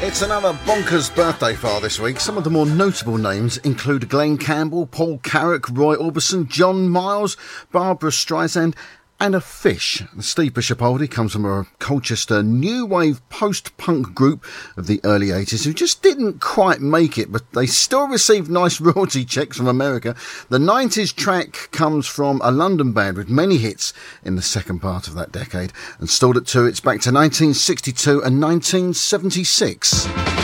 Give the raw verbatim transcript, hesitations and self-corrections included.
It's another bonkers birthday file this week. Some of the more notable names include Glenn Campbell, Paul Carrack, Roy Orbison, John Miles, Barbara Streisand, and a fish. Steve Bishopaldi comes from a Colchester new wave post-punk group of the early eighties who just didn't quite make it, but they still received nice royalty checks from America. The nineties track comes from a London band with many hits in the second part of that decade, and stored at two, it's back to nineteen sixty-two and nineteen seventy-six.